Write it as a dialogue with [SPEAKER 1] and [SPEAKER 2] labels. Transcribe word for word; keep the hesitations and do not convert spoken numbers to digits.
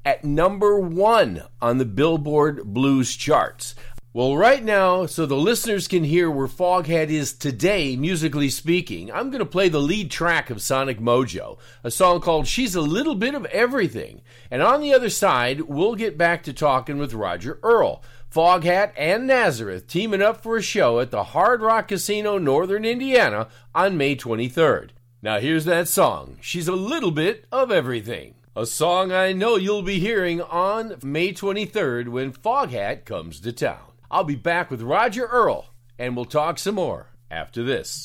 [SPEAKER 1] at number one on the Billboard Blues charts. Well, right now, so the listeners can hear where Foghat is today, musically speaking, I'm going to play the lead track of Sonic Mojo, a song called She's a Little Bit of Everything. And on the other side, we'll get back to talking with Roger Earl. Foghat and Nazareth teaming up for a show at the Hard Rock Casino, Northern Indiana, on May twenty-third. Now here's that song, She's a Little Bit of Everything. A song I know you'll be hearing on May twenty-third when Foghat comes to town. I'll be back with Roger Earl, and we'll talk some more after this.